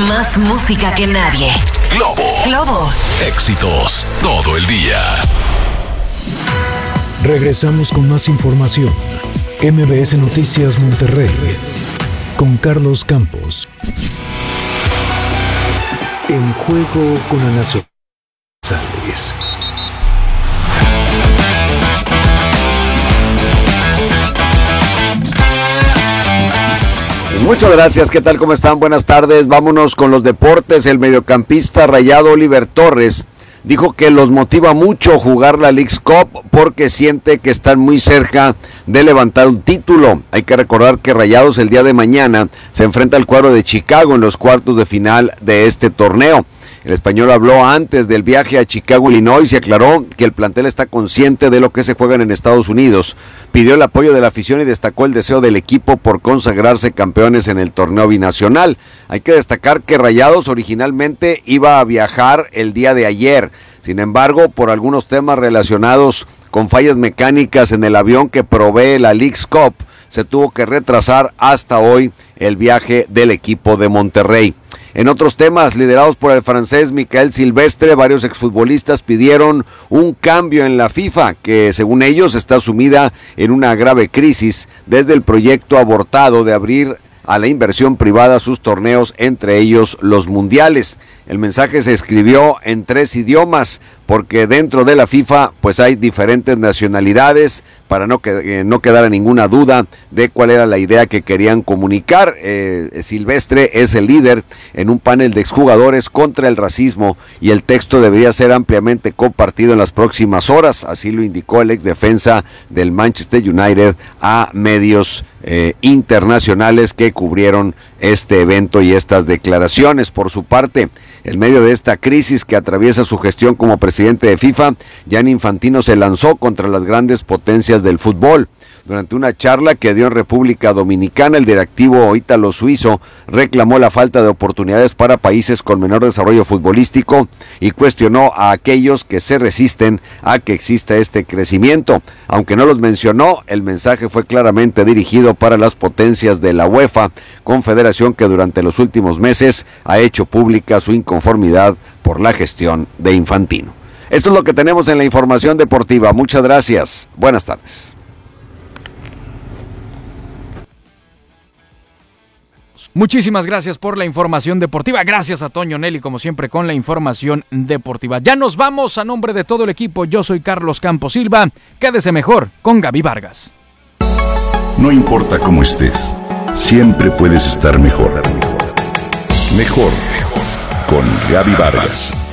Más música que nadie. Globo. Éxitos todo el día. Regresamos con más información. MBS Noticias Monterrey con Carlos Campos. En juego con Ana González. Muchas gracias, ¿qué tal? ¿Cómo están? Buenas tardes, vámonos con los deportes. El mediocampista rayado Oliver Torres dijo que los motiva mucho jugar la Leagues Cup porque siente que están muy cerca de levantar un título. Hay que recordar que Rayados el día de mañana se enfrenta al cuadro de Chicago en los cuartos de final de este torneo. El español habló antes del viaje a Chicago, Illinois, y aclaró que el plantel está consciente de lo que se juegan en Estados Unidos. Pidió el apoyo de la afición y destacó el deseo del equipo por consagrarse campeones en el torneo binacional. Hay que destacar que Rayados originalmente iba a viajar el día de ayer. Sin embargo, por algunos temas relacionados con fallas mecánicas en el avión que provee la Leagues Cup, se tuvo que retrasar hasta hoy el viaje del equipo de Monterrey. En otros temas, liderados por el francés Michael Silvestre, varios exfutbolistas pidieron un cambio en la FIFA, que según ellos está sumida en una grave crisis desde el proyecto abortado de abrir a la inversión privada sus torneos, entre ellos los mundiales. El mensaje se escribió en 3 idiomas, porque dentro de la FIFA pues hay diferentes nacionalidades, para no quedara ninguna duda de cuál era la idea que querían comunicar. Silvestre es el líder en un panel de exjugadores contra el racismo y el texto debería ser ampliamente compartido en las próximas horas, así lo indicó el exdefensa del Manchester United a medios internacionales que cubrieron este evento y estas declaraciones. Por su parte, en medio de esta crisis que atraviesa su gestión como presidente de FIFA, Gianni Infantino se lanzó contra las grandes potencias del fútbol. Durante una charla que dio en República Dominicana, el directivo ítalo-suizo reclamó la falta de oportunidades para países con menor desarrollo futbolístico y cuestionó a aquellos que se resisten a que exista este crecimiento. Aunque no los mencionó, el mensaje fue claramente dirigido para las potencias de la UEFA, confederación que durante los últimos meses ha hecho pública su inconformidad por la gestión de Infantino. Esto es lo que tenemos en la información deportiva. Muchas gracias. Buenas tardes. Muchísimas gracias por la información deportiva. Gracias a Toño Nelly, como siempre, con la información deportiva. Ya nos vamos. A nombre de todo el equipo, yo soy Carlos Campos Silva. Quédese mejor con Gaby Vargas. No importa cómo estés, siempre puedes estar mejor. Mejor con Gaby Vargas.